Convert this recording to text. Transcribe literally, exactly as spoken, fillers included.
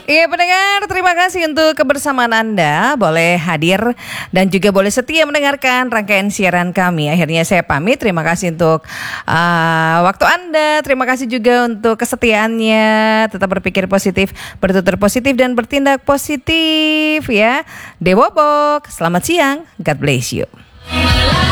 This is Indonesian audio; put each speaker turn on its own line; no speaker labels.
Iya pendengar, terima kasih untuk kebersamaan Anda. Boleh hadir dan juga boleh setia mendengarkan rangkaian siaran kami. Akhirnya saya pamit, terima kasih untuk uh, waktu Anda. Terima kasih juga untuk kesetiaannya. Tetap berpikir positif, bertutur positif dan bertindak positif ya. Dewobok, selamat siang, God bless you.